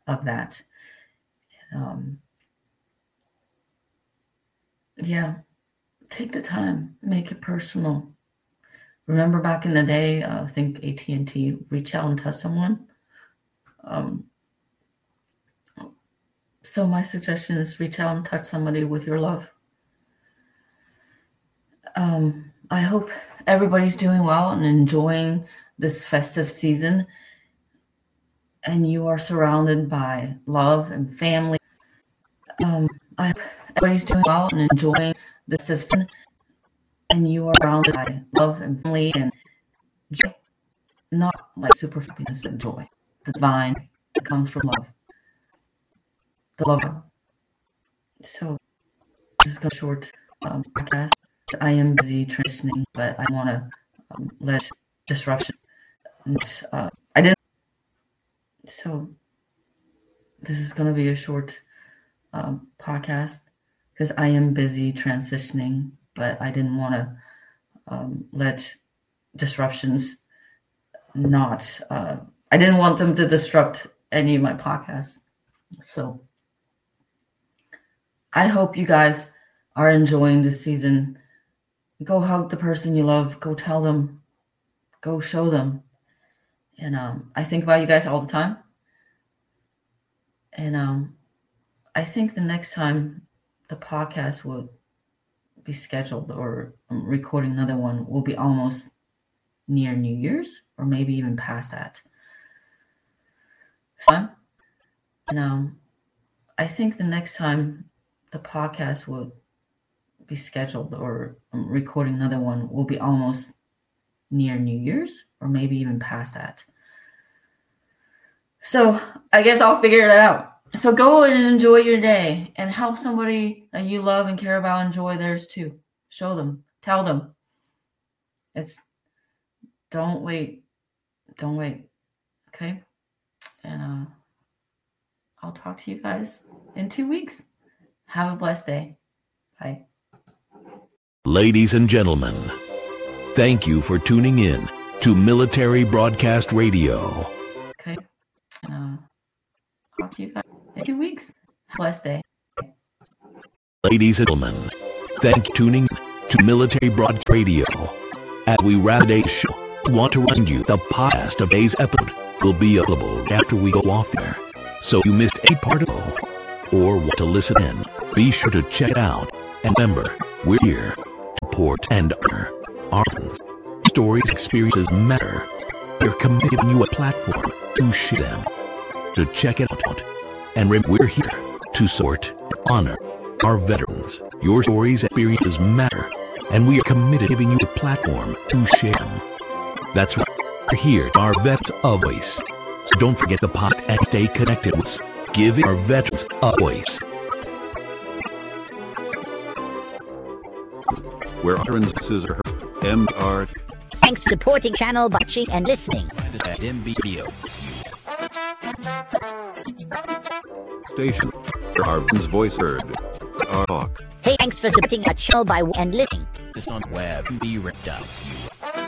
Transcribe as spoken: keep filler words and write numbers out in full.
of that. Um, yeah, take the time, make it personal. Remember back in the day, uh, I think A T and T, reach out and touch someone. Um, so my suggestion is reach out and touch somebody with your love. Um, I hope everybody's doing well and enjoying this festive season, and you are surrounded by love and family. Um, I hope everybody's doing well and enjoying this festive season, and you are surrounded by love and family and joy, not like super happiness and joy. The divine that comes from love. The love. So this is a short um, podcast. I am busy transitioning, but I want to um, let disruption. And, uh, I didn't. So this is going to be a short um, podcast because I am busy transitioning, but I didn't want to um, let disruptions not. Uh, I didn't want them to disrupt any of my podcasts. So I hope you guys are enjoying this season. Go hug the person you love. Go tell them. Go show them. And um, I think about you guys all the time. And um, I think the next time the podcast will be scheduled or I'm recording another one will be almost near New Year's or maybe even past that. So, and um, I think the next time the podcast will be scheduled or I'm recording another one will be almost near New Year's or maybe even past that. So I guess I'll figure that out. So go and enjoy your day and help somebody that you love and care about enjoy theirs too. Show them, tell them. It's don't wait. Don't wait. Okay. And uh, I'll talk to you guys in two weeks. Have a blessed day. Bye. Ladies and gentlemen, thank you for tuning in to Military Broadcast Radio. Okay. And, uh, talk to you guys in two weeks. Have a blessed day. Ladies and gentlemen, thank you for tuning in to Military Broadcast Radio. As we wrap today's show, I want to remind you the podcast of today's episode will be available after we go off there. So if you missed any part of it or want to listen in, be sure to check it out. And remember, we're here to support and honor our friends. Stories, experiences matter. We're committed to giving you a platform to share them. So check it out. And remember, we're here to support and honor our veterans. Your stories and experiences matter. And we are committed to giving you a platform to share them. That's right. We're here to our vets a voice. So don't forget the podcast and stay connected with us. Giving our veterans a voice. Where utterances are heard. M R. Thanks for supporting channel by watching and listening. M B D O. Station. Where our veterans' voice heard. Our talk. Hey, thanks for supporting our channel by and listening. This on web. Be ripped out.